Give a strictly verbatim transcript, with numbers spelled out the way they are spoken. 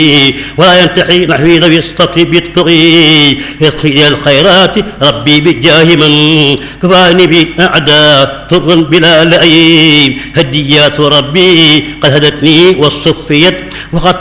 ولا ينتحي نحوي ذوي السطر بالطغي يطفي الخيرات ربي بجاه من كفاني بأعداء طر بلا لئيم هديات ربي قد هدتني والصفيت وقد